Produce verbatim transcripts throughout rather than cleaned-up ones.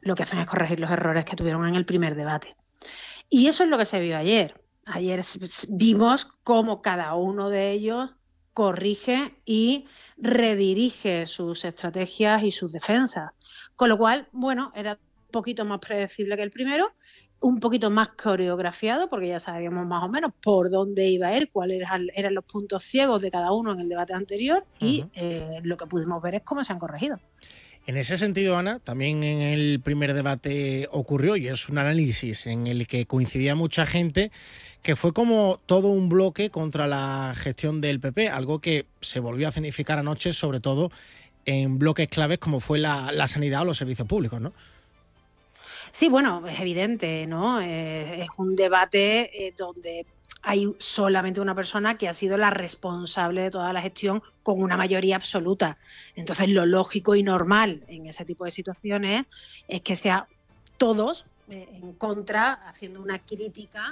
lo que hacen es corregir los errores que tuvieron en el primer debate. Y eso es lo que se vio ayer. Ayer vimos cómo cada uno de ellos corrige y redirige sus estrategias y sus defensas. Con lo cual, bueno, era un poquito más predecible que el primero, un poquito más coreografiado, porque ya sabíamos más o menos por dónde iba a ir, cuáles eran los puntos ciegos de cada uno en el debate anterior, y uh-huh. eh, lo que pudimos ver es cómo se han corregido. En ese sentido, Ana, también en el primer debate ocurrió, y es un análisis en el que coincidía mucha gente, que fue como todo un bloque contra la gestión del P P, algo que se volvió a significar anoche, sobre todo en bloques claves como fue la, la sanidad o los servicios públicos, ¿no? Sí, bueno, es evidente, ¿no? Eh, es un debate eh, donde hay solamente una persona que ha sido la responsable de toda la gestión con una mayoría absoluta. Entonces, lo lógico y normal en ese tipo de situaciones es que sea todos eh, en contra, haciendo una crítica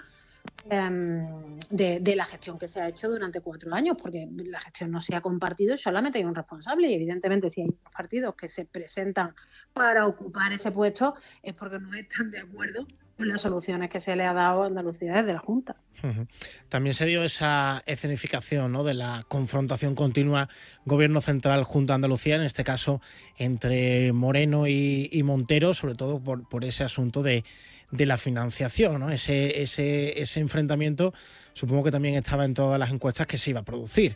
um, de, de la gestión que se ha hecho durante cuatro años, porque la gestión no se ha compartido y solamente hay un responsable, y evidentemente si hay unos partidos que se presentan para ocupar ese puesto es porque no están de acuerdo con las soluciones que se le ha dado a Andalucía desde la Junta. Uh-huh. También se dio esa escenificación, ¿no?, de la confrontación continua Gobierno Central junto a Andalucía, en este caso entre Moreno y, y Montero, sobre todo por, por ese asunto de, de la financiación, ¿no? Ese, ese, ese enfrentamiento supongo que también estaba en todas las encuestas que se iba a producir.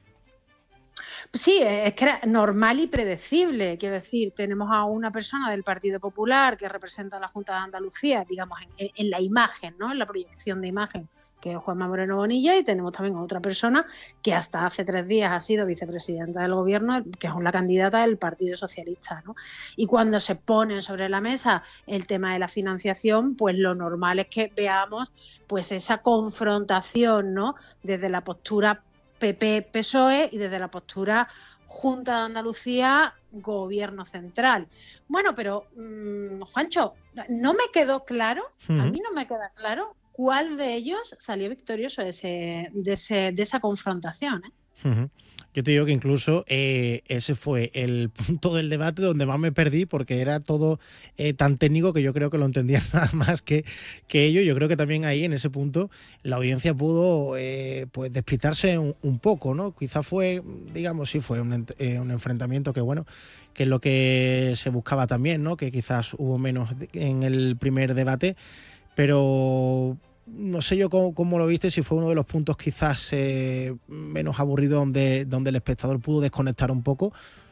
Sí, es que era normal y predecible. Quiero decir, tenemos a una persona del Partido Popular que representa a la Junta de Andalucía, digamos, en, en la imagen, ¿no?, en la proyección de imagen, que es Juanma Moreno Bonilla, y tenemos también a otra persona que hasta hace tres días ha sido vicepresidenta del Gobierno, que es la candidata del Partido Socialista, ¿no? Y cuando se ponen sobre la mesa el tema de la financiación, pues lo normal es que veamos pues esa confrontación, ¿no?, desde la postura P P P S O E y desde la postura Junta de Andalucía, Gobierno Central. Bueno, pero, mmm, Juancho, no me quedó claro, uh-huh. a mí no me queda claro cuál de ellos salió victorioso de, ese, de, ese, de esa confrontación, ¿eh? Uh-huh. Yo te digo que incluso eh, ese fue el punto del debate donde más me perdí, porque era todo eh, tan técnico que yo creo que lo entendían nada más que, que ellos. Yo creo que también ahí, en ese punto, la audiencia pudo eh, pues despistarse un, un poco, ¿no? Quizás fue, digamos, sí fue un, eh, un enfrentamiento que, bueno, que es lo que se buscaba también, ¿no? Que quizás hubo menos en el primer debate, pero no sé yo cómo, cómo lo viste, si fue uno de los puntos quizás eh, menos aburridos donde, donde el espectador pudo desconectar un poco.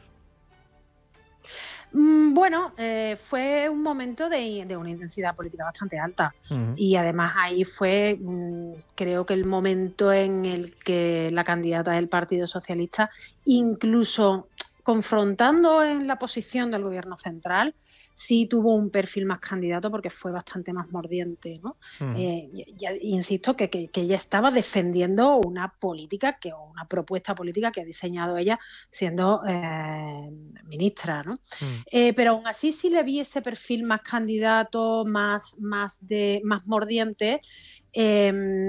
Bueno, eh, fue un momento de, de una intensidad política bastante alta, uh-huh. y además ahí fue, mmm, creo que el momento en el que la candidata del Partido Socialista, incluso confrontando en la posición del Gobierno Central, sí tuvo un perfil más candidato porque fue bastante más mordiente, ¿no? Uh-huh. Eh, ya, insisto que, que, que ella estaba defendiendo una política, que, o una propuesta política que ha diseñado ella siendo eh, ministra, ¿no? Uh-huh. Eh, pero aún así sí le vi ese perfil más candidato, más, más, de, más mordiente. Eh,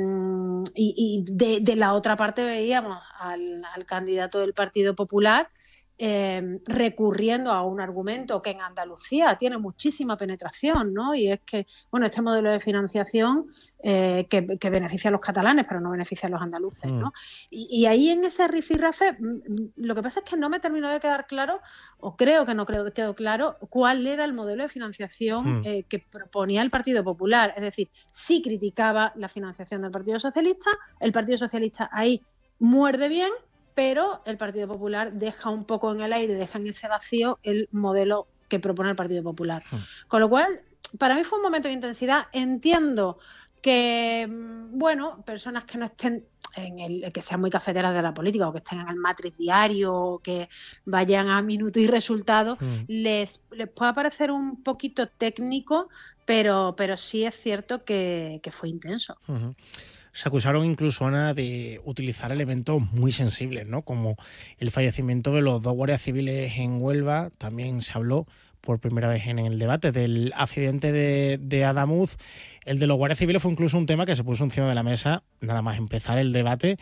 y y de, de la otra parte veíamos al, al candidato del Partido Popular Eh, recurriendo a un argumento que en Andalucía tiene muchísima penetración, ¿no? Y es que, bueno, este modelo de financiación eh, que, que beneficia a los catalanes, pero no beneficia a los andaluces, ¿no? Y, y ahí en ese rifirrafe, lo que pasa es que no me terminó de quedar claro, o creo que no creo que quedó claro, cuál era el modelo de financiación eh, que proponía el Partido Popular. Es decir, sí criticaba la financiación del Partido Socialista, el Partido Socialista ahí muerde bien, pero el Partido Popular deja un poco en el aire, deja en ese vacío el modelo que propone el Partido Popular. Mm. Con lo cual, para mí fue un momento de intensidad. Entiendo que, bueno, personas que no estén en el, que sean muy cafeteras de la política, o que estén en el matriz diario, o que vayan a minuto y resultado, mm. les, les puede parecer un poquito técnico, pero, pero sí es cierto que, que fue intenso. Uh-huh. Se acusaron incluso, Ana, de utilizar elementos muy sensibles, ¿no?, como el fallecimiento de los dos guardias civiles en Huelva. También se habló por primera vez en el debate del accidente de, de Adamuz. El de los guardias civiles fue incluso un tema que se puso encima de la mesa nada más empezar el debate,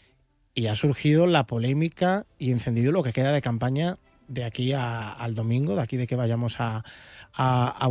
y ha surgido la polémica y encendido lo que queda de campaña de aquí a, al domingo, de aquí de que vayamos a, a, a